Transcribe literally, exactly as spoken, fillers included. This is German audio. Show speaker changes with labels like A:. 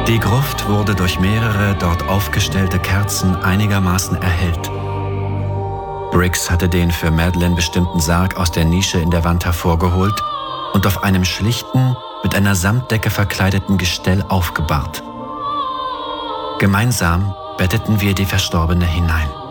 A: Die Gruft wurde durch mehrere dort aufgestellte Kerzen einigermaßen erhellt. Briggs hatte den für Madeleine bestimmten Sarg aus der Nische in der Wand hervorgeholt und auf einem schlichten, mit einer Samtdecke verkleideten Gestell aufgebahrt. Gemeinsam betteten wir die Verstorbene hinein.